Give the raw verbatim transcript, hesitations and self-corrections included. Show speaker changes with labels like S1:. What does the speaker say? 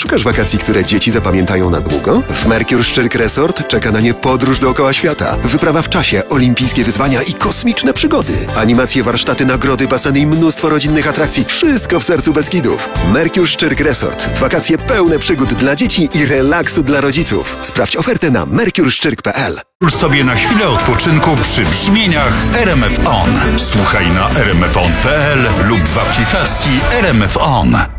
S1: Szukasz wakacji, które dzieci zapamiętają na długo? W Mercure Szczyrk Resort czeka na nie podróż dookoła świata. Wyprawa w czasie, olimpijskie wyzwania i kosmiczne przygody. Animacje, warsztaty, nagrody, baseny i mnóstwo rodzinnych atrakcji. Wszystko w sercu Beskidów. Mercure Szczyrk Resort. Wakacje pełne przygód dla dzieci i relaksu dla rodziców. Sprawdź ofertę na mercure szczyrk kropka p l.
S2: Już sobie na chwilę odpoczynku przy brzmieniach R M F On. Słuchaj na r m f on kropka p l lub w aplikacji R M F On.